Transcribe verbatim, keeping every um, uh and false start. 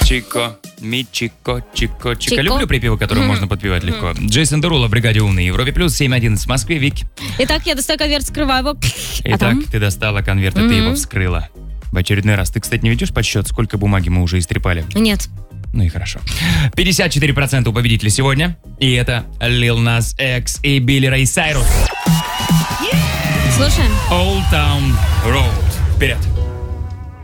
Чико, Мичико, Чико, Чико. Чико. Люблю припевы, которые можно подпевать легко. Джейсон Дерула в «Бригаде умный». Европе плюс семь одиннадцать в Москве. Вик. Итак, я достаю конверт, скрываю его. А Итак, там? ты достала конверт, и ты его вскрыла. В очередной раз. Ты, кстати, не ведешь подсчет, сколько бумаги мы уже истрепали? Нет. Ну и хорошо. пятьдесят четыре процента у победителя сегодня. И это Lil Nas X и Билли Рэй Сайрус. Слушаем. Old Town Road. Вперед.